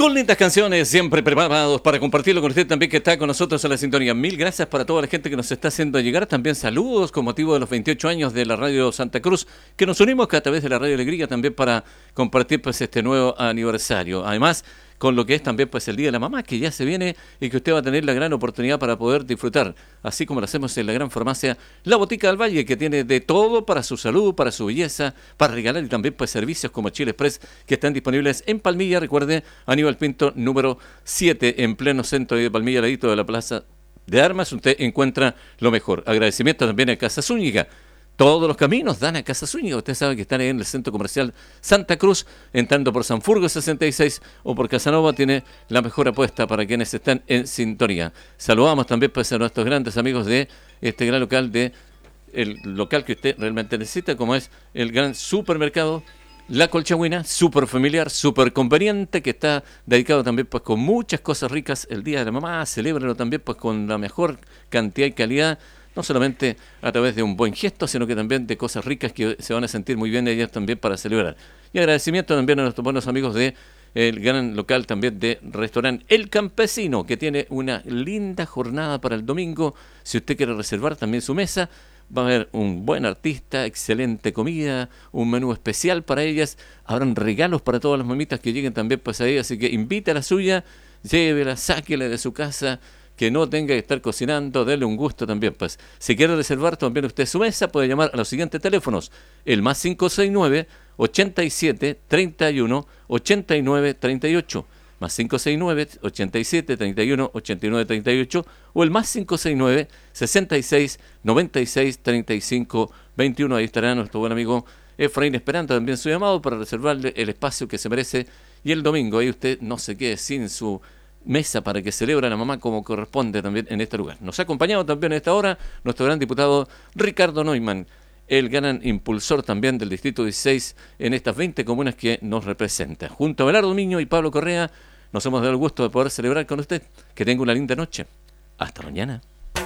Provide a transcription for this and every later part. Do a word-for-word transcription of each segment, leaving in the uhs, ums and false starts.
Con lindas canciones, siempre preparados para compartirlo con usted también que está con nosotros en la sintonía. Mil gracias para toda la gente que nos está haciendo llegar. También saludos con motivo de los veintiocho años de la Radio Santa Cruz, que nos unimos a través de la Radio Alegría también para compartir pues este nuevo aniversario. Además, con lo que es también pues el Día de la Mamá, que ya se viene y que usted va a tener la gran oportunidad para poder disfrutar, así como lo hacemos en la gran farmacia La Botica del Valle, que tiene de todo para su salud, para su belleza, para regalar y también pues servicios como Chile Express, que están disponibles en Palmilla, recuerde, Aníbal Pinto número siete, en pleno centro de Palmilla, al ladito de la Plaza de Armas, usted encuentra lo mejor. Agradecimiento también a Casa Zúñiga. Todos los caminos dan a Casa Zúñiga. Usted sabe que están ahí en el Centro Comercial Santa Cruz, entrando por Sanfurgo sesenta y seis o por Casanova, tiene la mejor apuesta para quienes están en sintonía. Saludamos también pues, a nuestros grandes amigos de este gran local, de el local que usted realmente necesita, como es el gran supermercado La Colchagüina, súper familiar, súper conveniente, que está dedicado también pues con muchas cosas ricas. El Día de la Mamá, celébralo también pues con la mejor cantidad y calidad, no solamente a través de un buen gesto, sino que también de cosas ricas que se van a sentir muy bien ellas también para celebrar. Y agradecimiento también a nuestros buenos amigos de el gran local también de restaurante El Campesino, que tiene una linda jornada para el domingo. Si usted quiere reservar también su mesa, va a haber un buen artista, excelente comida, un menú especial para ellas. Habrán regalos para todas las mamitas que lleguen también pues ahí, así que invite a la suya, llévela, sáquela de su casa, que no tenga que estar cocinando, denle un gusto también. Pues si quiere reservar también usted su mesa, puede llamar a los siguientes teléfonos: el más cinco seis nueve, ochenta y siete, treinta y uno, ochenta y nueve, treinta y ocho, más cinco seis nueve, ochenta y siete, treinta y uno, ochenta y nueve, treinta y ocho, o el más cinco seis nueve, sesenta y seis, noventa y seis, treinta y cinco, veintiuno. Ahí estará nuestro buen amigo Efraín esperando también su llamado para reservarle el espacio que se merece. Y el domingo ahí usted no se quede sin su mesa para que celebre a la mamá como corresponde también en este lugar. Nos ha acompañado también a esta hora nuestro gran diputado Ricardo Neumann, el gran impulsor también del Distrito dieciséis en estas veinte comunas que nos representa. Junto a Belardo Miño y Pablo Correa, nos hemos dado el gusto de poder celebrar con usted. Que tenga una linda noche. Hasta mañana.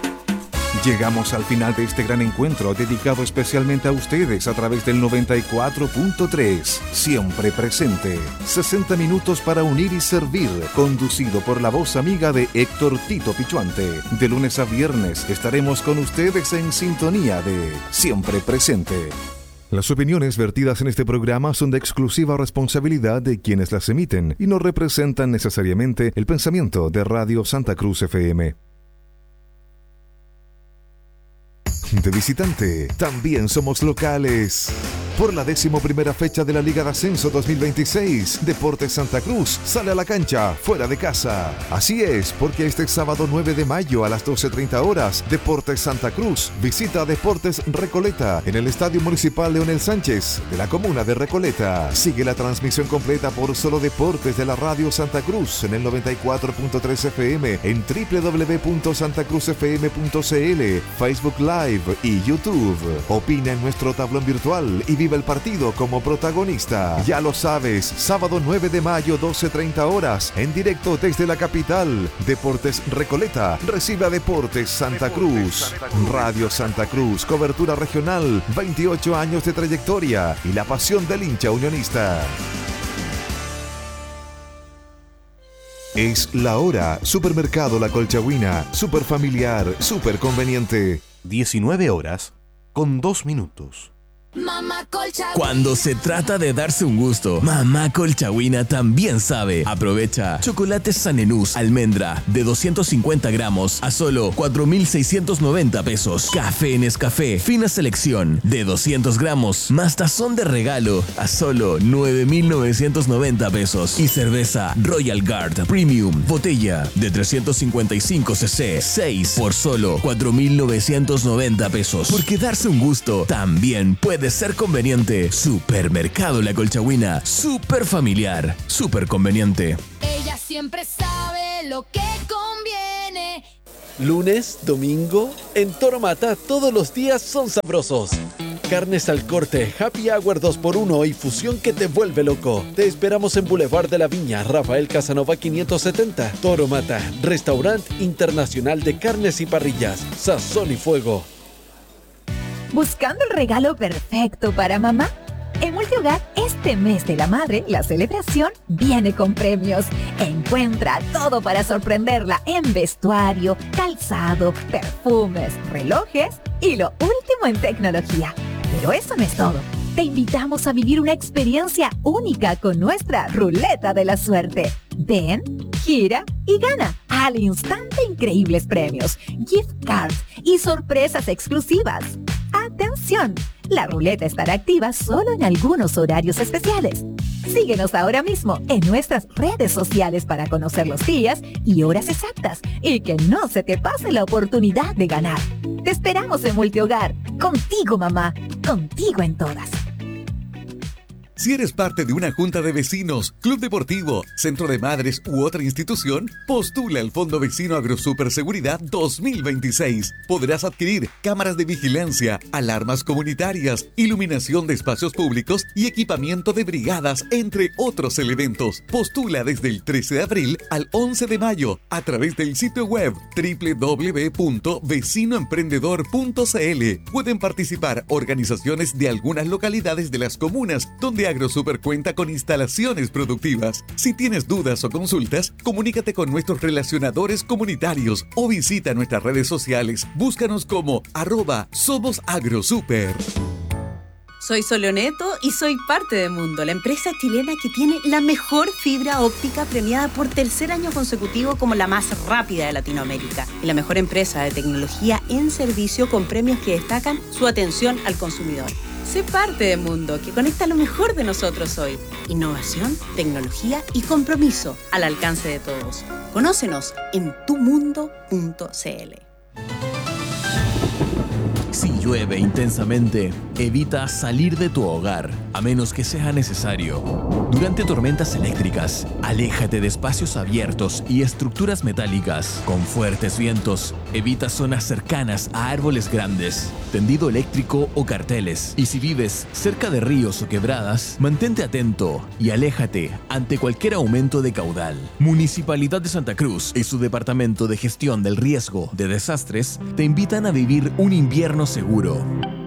Llegamos al final de este gran encuentro dedicado especialmente a ustedes a través del noventa y cuatro punto tres. Siempre presente. sesenta minutos para unir y servir. Conducido por la voz amiga de Héctor Tito Pichuante. De lunes a viernes estaremos con ustedes en sintonía de Siempre Presente. Las opiniones vertidas en este programa son de exclusiva responsabilidad de quienes las emiten y no representan necesariamente el pensamiento de Radio Santa Cruz F M. De visitante, también somos locales. Por la décimo primera fecha de la Liga de Ascenso dos mil veintiséis, Deportes Santa Cruz sale a la cancha, fuera de casa. Así es, porque este sábado nueve de mayo a las doce treinta horas, Deportes Santa Cruz visita a Deportes Recoleta en el Estadio Municipal Leonel Sánchez de la comuna de Recoleta. Sigue la transmisión completa por Solo Deportes de la Radio Santa Cruz en el noventa y cuatro punto tres F M, en doble u doble u doble u punto santa cruz f m punto c l, Facebook Live y YouTube. Opina en nuestro tablón virtual y vive el partido como protagonista. Ya lo sabes, sábado nueve de mayo, doce treinta horas, en directo desde la capital. Deportes Recoleta recibe a Deportes Santa Cruz. Radio Santa Cruz, cobertura regional, veintiocho años de trayectoria y la pasión del hincha unionista. Es la hora. Supermercado La Colchagüina, super familiar, super conveniente. diecinueve horas con dos minutos. Mamá Colchagüina. Cuando se trata de darse un gusto, Mamá Colchagüina también sabe. Aprovecha chocolate Sanenús almendra de doscientos cincuenta gramos a solo cuatro mil seiscientos noventa pesos. Café Nescafé fina selección de doscientos gramos más tazón de regalo a solo nueve mil novecientos noventa pesos. Y cerveza Royal Guard Premium botella de trescientos cincuenta y cinco centilitros seis por solo cuatro mil novecientos noventa pesos. Porque darse un gusto también puede ser conveniente. Supermercado La Colchagüina, super familiar, super conveniente. Ella siempre sabe lo que conviene. Lunes, domingo, en Toro Mata todos los días son sabrosos. Carnes al corte, happy hour dos por uno y fusión que te vuelve loco. Te esperamos en Boulevard de la Viña, Rafael Casanova quinientos setenta. Toro Mata, restaurante internacional de carnes y parrillas, sazón y fuego. ¿Buscando el regalo perfecto para mamá? En Multihogar, este mes de la madre, la celebración viene con premios. Encuentra todo para sorprenderla en vestuario, calzado, perfumes, relojes y lo último en tecnología. Pero eso no es todo. Te invitamos a vivir una experiencia única con nuestra ruleta de la suerte. Ven, gira y gana al instante increíbles premios, gift cards y sorpresas exclusivas. ¡Atención! La ruleta estará activa solo en algunos horarios especiales. Síguenos ahora mismo en nuestras redes sociales para conocer los días y horas exactas y que no se te pase la oportunidad de ganar. Te esperamos en Multihogar. Contigo, mamá. Contigo en todas. Si eres parte de una junta de vecinos, club deportivo, centro de madres u otra institución, postula al Fondo Vecino Agrosuper Seguridad dos mil veintiséis. Podrás adquirir cámaras de vigilancia, alarmas comunitarias, iluminación de espacios públicos y equipamiento de brigadas, entre otros elementos. Postula desde el trece de abril al once de mayo a través del sitio web doble u doble u doble u punto vecino emprendedor punto c l. Pueden participar organizaciones de algunas localidades de las comunas donde Agrosuper cuenta con instalaciones productivas. Si tienes dudas o consultas, comunícate con nuestros relacionadores comunitarios o visita nuestras redes sociales. Búscanos como arroba Somos Agrosuper. Soy Soleoneto y soy parte de Mundo, la empresa chilena que tiene la mejor fibra óptica premiada por tercer año consecutivo como la más rápida de Latinoamérica y la mejor empresa de tecnología en servicio con premios que destacan su atención al consumidor. Sé parte de Mundo, que conecta lo mejor de nosotros hoy. Innovación, tecnología y compromiso al alcance de todos. Conócenos en tu mundo punto c l. Si llueve intensamente, evita salir de tu hogar, a menos que sea necesario. Durante tormentas eléctricas, aléjate de espacios abiertos y estructuras metálicas. Con fuertes vientos, evita zonas cercanas a árboles grandes, tendido eléctrico o carteles. Y si vives cerca de ríos o quebradas, mantente atento y aléjate ante cualquier aumento de caudal. Municipalidad de Santa Cruz y su Departamento de Gestión del Riesgo de Desastres te invitan a vivir un invierno seguro.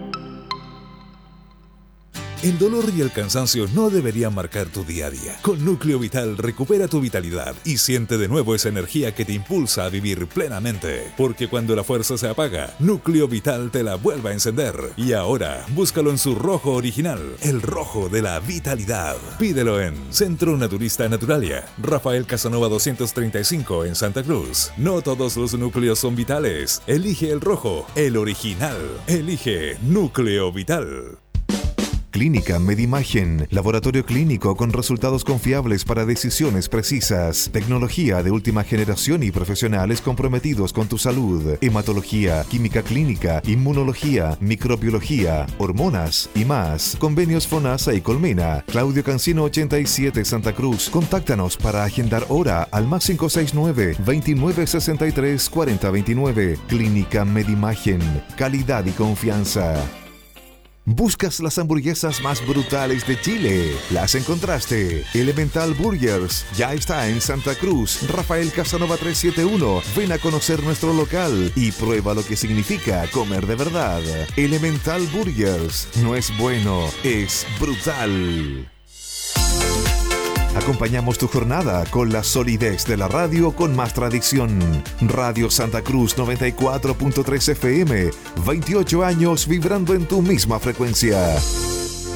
El dolor y el cansancio no deberían marcar tu día a día. Con Núcleo Vital recupera tu vitalidad y siente de nuevo esa energía que te impulsa a vivir plenamente. Porque cuando la fuerza se apaga, Núcleo Vital te la vuelve a encender. Y ahora, búscalo en su rojo original, el rojo de la vitalidad. Pídelo en Centro Naturista Naturalia, Rafael Casanova doscientos treinta y cinco en Santa Cruz. No todos los núcleos son vitales. Elige el rojo, el original. Elige Núcleo Vital. Clínica Medimagen, laboratorio clínico con resultados confiables para decisiones precisas, tecnología de última generación y profesionales comprometidos con tu salud, hematología, química clínica, inmunología, microbiología, hormonas y más. Convenios FONASA y Colmena. Claudio Cancino ochenta y siete Santa Cruz. Contáctanos para agendar hora al más cinco seis nueve, veintinueve sesenta y tres, cuarenta veintinueve. Clínica Medimagen, calidad y confianza. ¿Buscas las hamburguesas más brutales de Chile? Las encontraste. Elemental Burgers ya está en Santa Cruz, Rafael Casanova trescientos setenta y uno. Ven a conocer nuestro local y prueba lo que significa comer de verdad. Elemental Burgers no es bueno, es brutal. Acompañamos tu jornada con la solidez de la radio con más tradición. Radio Santa Cruz noventa y cuatro punto tres F M, veintiocho años vibrando en tu misma frecuencia.